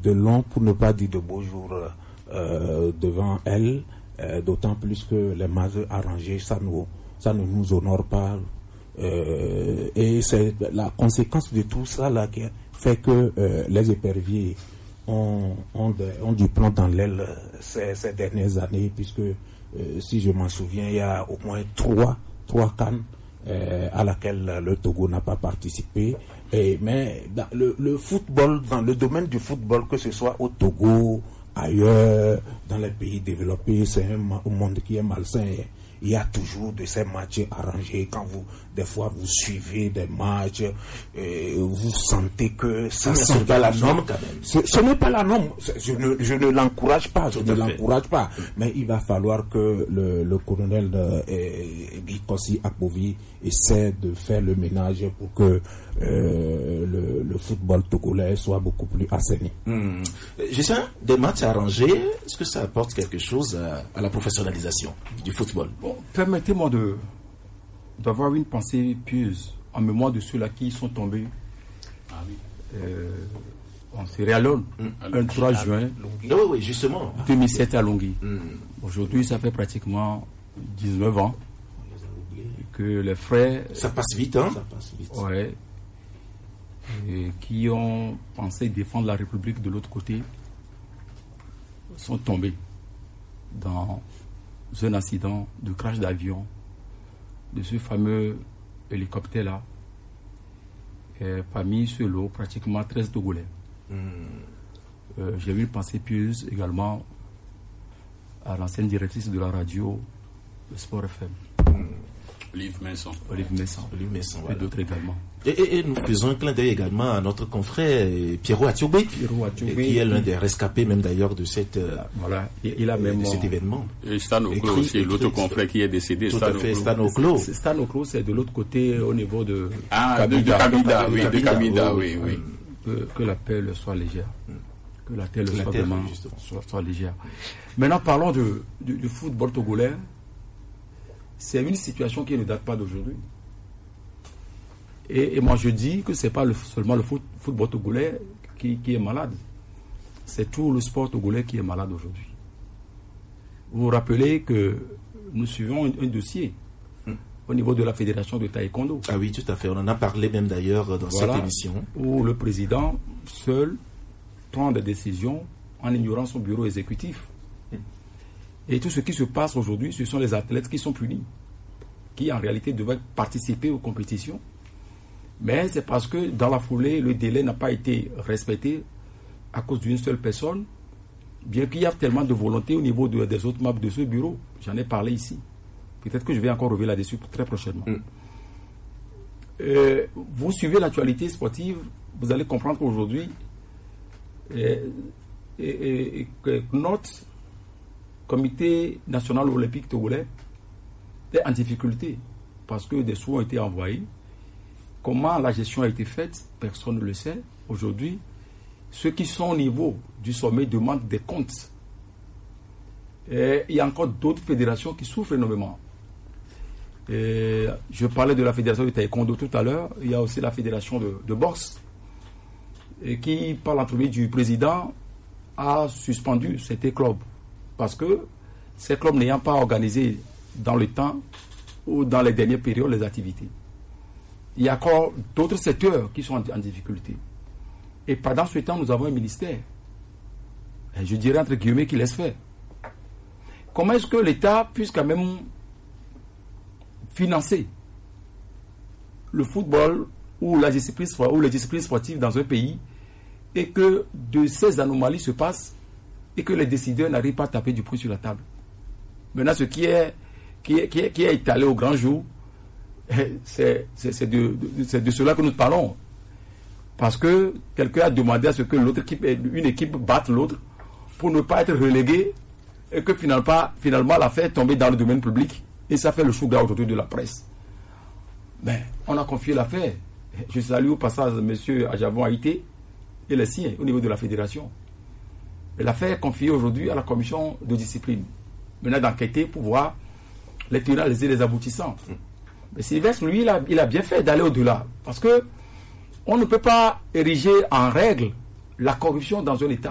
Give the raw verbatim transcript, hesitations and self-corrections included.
de longs, pour ne pas dire de beaux jours euh, devant elle, euh, d'autant plus que les matchs arrangés, ça, nous, ça ne nous honore pas. Euh, et c'est la conséquence de tout ça là qui fait que euh, les éperviers ont, ont, de, ont du plomb dans l'aile ces, ces dernières années, puisque euh, si je m'en souviens, il y a au moins trois, trois cannes euh, à laquelle le Togo n'a pas participé. Et, mais dans le, le football, dans le domaine du football, que ce soit au Togo, ailleurs, dans les pays développés, c'est un monde qui est malsain. Il y a toujours de ces matchs arrangés. Quand vous, des fois, vous suivez des matchs, et vous sentez que ça ce n'est pas la norme quand même. Ce, ce n'est pas la norme. Je ne, je ne l'encourage pas. Je ne l'encourage pas. Mais il va falloir que le, le colonel Guy Kossi Akpovi essaie de faire le ménage pour que euh, le, le football togolais soit beaucoup plus assaini. Mmh. Je sais, des matchs arrangés, est-ce que ça apporte quelque chose à, à la professionnalisation du football? Bon, permettez-moi de d'avoir une pensée pieuse en mémoire de ceux-là qui sont tombés. Ah oui. Euh, en Sierra Leone, mmh. un trois juin oui, oui, justement. deux mille sept à Longhi. Mmh. Aujourd'hui, ça fait pratiquement dix-neuf ans que les frères... Ça passe vite, hein? Ça passe vite. Ouais. Et qui ont pensé défendre la République de l'autre côté sont tombés dans un accident de crash d'avion de ce fameux hélicoptère-là. Et parmi ce lot, pratiquement treize Togolais. Mmh. Euh, j'ai eu une pensée pieuse également à l'ancienne directrice de la radio, le Sport F M. Mmh. Olive Messon. Olive Messon. Olive Messon, et voilà. d'autres également. Et, et, et nous faisons un clin d'œil également à notre confrère Pierrot Atiobé, Pierrot Atiobé, qui est l'un des rescapés même d'ailleurs de, cette, voilà. il, il a même de cet événement. Et Stan Oklo aussi, l'autre confrère qui est décédé. Tout à fait, Stan Oklo. Stan Oklo, c'est de l'autre côté au niveau de ah, Kabida. De, de Kabida, oui, de Kabida, oui, oui. Que, que la paix le soit légère. Que la terre le soit vraiment soit, soit légère. Maintenant, parlons de, du, du football togolais. C'est une situation qui ne date pas d'aujourd'hui. Et, et moi, je dis que ce n'est pas le, seulement le foot, football togolais qui, qui est malade. C'est tout le sport togolais qui est malade aujourd'hui. Vous vous rappelez que nous suivons un, un dossier hum. au niveau de la fédération de taekwondo. Ah oui, tout à fait. On en a parlé même d'ailleurs dans voilà, cette émission. Où le président seul prend des décisions en ignorant son bureau exécutif. Et tout ce qui se passe aujourd'hui, ce sont les athlètes qui sont punis, qui en réalité devaient participer aux compétitions. Mais c'est parce que dans la foulée, le délai n'a pas été respecté à cause d'une seule personne, bien qu'il y a tellement de volonté au niveau de, des autres membres de ce bureau. J'en ai parlé ici. Peut-être que je vais encore revenir là-dessus très prochainement. Mm. Euh, vous suivez l'actualité sportive, vous allez comprendre qu'aujourd'hui, euh, et, et, et, que notre Comité national olympique togolais est en difficulté parce que des sous ont été envoyés. Comment la gestion a été faite, personne ne le sait. Aujourd'hui, ceux qui sont au niveau du sommet demandent des comptes. Et il y a encore d'autres fédérations qui souffrent énormément. Et je parlais de la fédération de taekwondo tout à l'heure. Il y a aussi la fédération de, de boxe et qui, par l'entremise du président, a suspendu cet club. Parce que ces clubs n'ayant pas organisé dans le temps ou dans les dernières périodes les activités. Il y a encore d'autres secteurs qui sont en, en difficulté. Et pendant ce temps, nous avons un ministère, et je dirais entre guillemets, qui laisse faire. Comment est-ce que l'État puisse quand même financer le football ou, la discipline, ou les disciplines sportives dans un pays et que de ces anomalies se passent et que les décideurs n'arrivent pas à taper du poing sur la table. Maintenant, ce qui est, qui est, qui est, qui est étalé au grand jour, c'est, c'est, c'est, de, de, c'est de cela que nous parlons. Parce que quelqu'un a demandé à ce que l'autre équipe, une équipe batte l'autre pour ne pas être relégué et que finalement, finalement l'affaire tombe dans le domaine public et ça fait le chou-gras aujourd'hui de la presse. Mais on a confié l'affaire. Je salue au passage M. Ajavon Haïté et les siens au niveau de la fédération. L'affaire est confiée aujourd'hui à la commission de discipline. Maintenant d'enquêter pour voir les tenants, les, les aboutissants. Mais Sylvestre, lui, il a, il a bien fait d'aller au-delà. Parce que on ne peut pas ériger en règle la corruption dans un État.